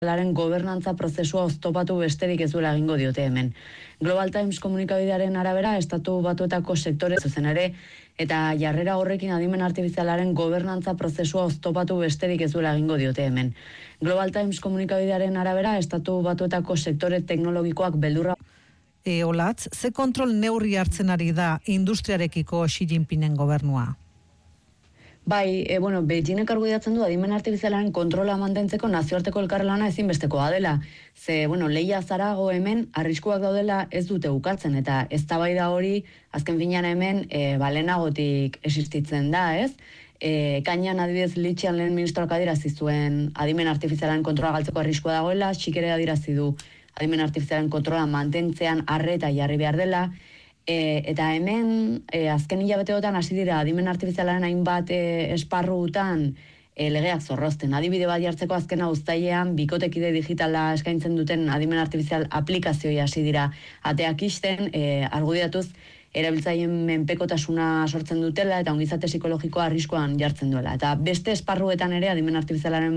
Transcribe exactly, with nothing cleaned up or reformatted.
Laren gobernantza prozesua oztopatu besterik ez duela egingo diote hemen. Global Times komunikabidearen arabera, estatu batuetako sektore zuzen ere, eta jarrera horrekin adimen artifizialaren gobernantza prozesua oztopatu besterik ez duela egingo diote hemen. Global Times komunikabidearen arabera, estatu batuetako sektore teknologikoak beldurra... E, Olatz, ze kontrol neurri hartzen ari da industriarekiko Xi Jinpingen gobernua? Bai, e, bueno, Beijingek argudiatzen du adimen artifizialaren kontrola mantentzeko nazioarteko elkarlana ezinbestekoa dela. Ze, bueno, lehia zarago hemen arriskuak daudela ez dute ukatzen, eta eztabaida hori azken finean hemen e, balenagotik existitzen da, ez? E, kainan adibidez Litxian lehen ministroak adirazi zuen adimen artifizialaren kontrola galtzeko arriskua dagoela, Xikere adirazi du adimen artifizialaren kontrola mantentzean arreta jarri behar dela. E, eta hemen, e, azken hilabeteotan hasi dira adimen artifizialaren hainbat e, esparruutan e, legeak zorrozten. Adibide bat jartzeko azkena uztailean bikotekide digitala eskaintzen duten adimen artifizial aplikazioi hasi dira ateak isten, e, argudiatuz erabiltzaileen menpekotasuna sortzen dutela eta ongizate psikologikoa arriskuan jartzen duela. Eta beste esparruetan ere adimen artifizialaren